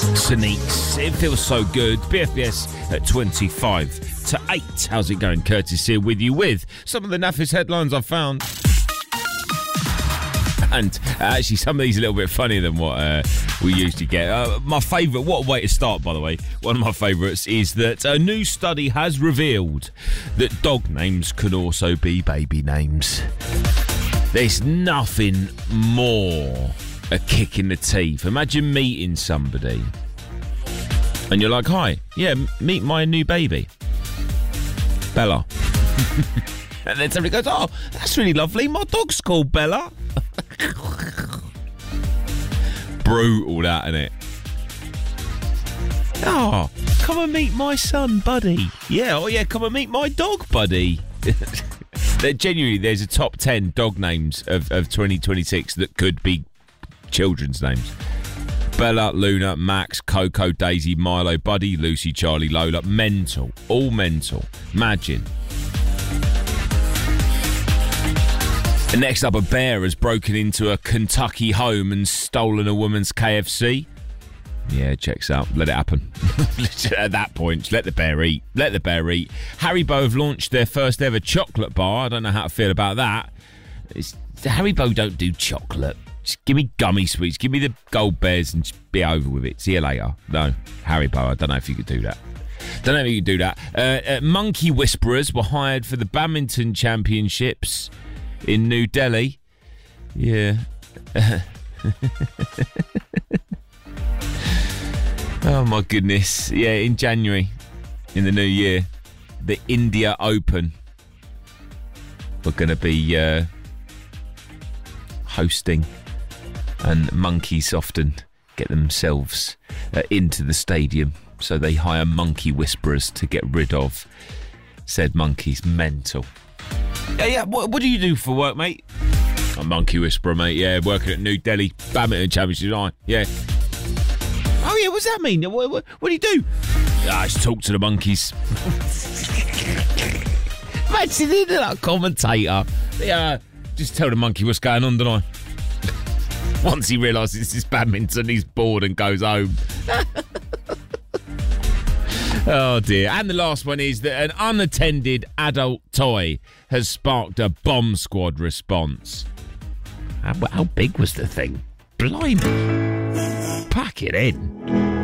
Sneaks. It feels so good. BFBS at 25 to 8. How's it going? Curtis here with you with some of the naffest headlines I've found. And actually, some of these are a little bit funnier than what we usually get. My favourite, what a way to start, by the way. One of my favourites is that a new study has revealed that dog names can also be baby names. There's nothing more a kick in the teeth. Imagine meeting somebody and you're like, hi, yeah, meet my new baby, Bella. And then somebody goes, oh, that's really lovely. My dog's called Bella. Brutal, that, isn't it? Oh, come and meet my son, Buddy. Yeah, oh yeah, come and meet my dog, Buddy. Genuinely, there's a top 10 dog names of 2026 that could be children's names. Bella, Luna, Max, Coco, Daisy, Milo, Buddy, Lucy, Charlie, Lola. Mental. All mental. Imagine. And next up, a bear has broken into a Kentucky home and stolen a woman's KFC. Yeah, checks out. Let it happen. At that point, let the bear eat. Let the bear eat. Haribo have launched their first ever chocolate bar. I don't know how to feel about that. Haribo don't do chocolate. Just give me gummy sweets. Give me the gold bears and just be over with it. See you later. No, Haribo, I don't know if you could do that. Don't know if you could do that. Monkey whisperers were hired for the badminton championships in New Delhi. Yeah. Oh my goodness. Yeah, in January, in the new year, the India Open were going to be hosting, and monkeys often get themselves into the stadium, so they hire monkey whisperers to get rid of said monkeys. Mental. Yeah, what do you do for work, mate? A monkey whisperer, mate. Yeah, working at New Delhi Badminton Championship. Yeah. Oh, yeah, what's that mean? What do you do? I just talk to the monkeys. Imagine it, like a commentator. Yeah, just tell the monkey what's going on, don't I? Once he realises it's badminton, he's bored and goes home. Oh dear. And the last one is that an unattended adult toy has sparked a bomb squad response. How big was the thing? Blimey. Pack it in.